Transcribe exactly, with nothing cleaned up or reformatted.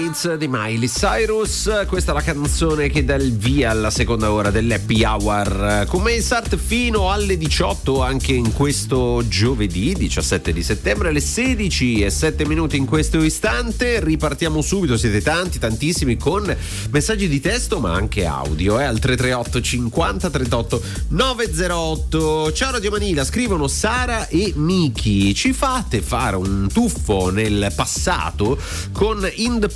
di Miley Cyrus, questa è la canzone che dà il via alla seconda ora dell'Happy Hour come start fino alle diciotto anche in questo giovedì diciassette di settembre alle sedici e sette minuti in questo istante. Ripartiamo subito, siete tanti, tantissimi, con messaggi di testo ma anche audio eh, al tre tre otto cinquanta trentotto novecentotto. Ciao Radio Manila, scrivono Sara e Miki, ci fate fare un tuffo nel passato con In the